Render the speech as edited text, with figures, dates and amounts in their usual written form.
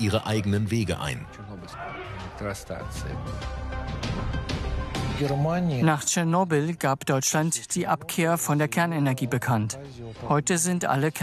ihre eigenen Wege ein. Nach Tschernobyl gab Deutschland die Abkehr von der Kernenergie bekannt. Heute sind alle